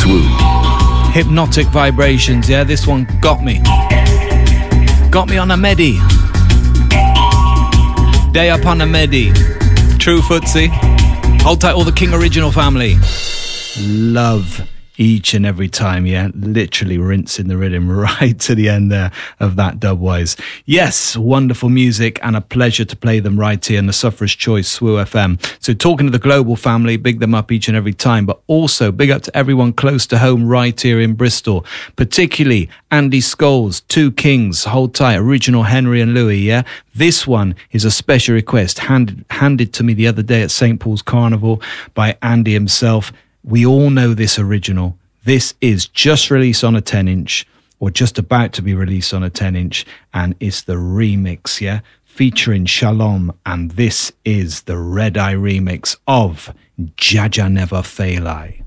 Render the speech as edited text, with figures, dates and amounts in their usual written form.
Swoo. Hypnotic vibrations, yeah, this one got me. Got me on a Medi. Day up on a Medi. True footsie. Hold tight, all the King Original family. Love each and every time, yeah, literally rinsing the rhythm right to the end there of that Dubwise. Yes, wonderful music and a pleasure to play them right here in the Sufferer's Choice Swoo FM. So talking to the global family, big them up each and every time, but also big up to everyone close to home right here in Bristol, particularly Andy Scholes, Two Kings, hold tight, Original Henry and Louis, yeah. This one is a special request handed to me the other day at St. Paul's Carnival by Andy himself. We all know this original. This is just released on a 10-inch or just about to be released on a 10-inch, and it's the remix, yeah, featuring Shalom, and this is the Red Eye remix of Jaja Never Fail I.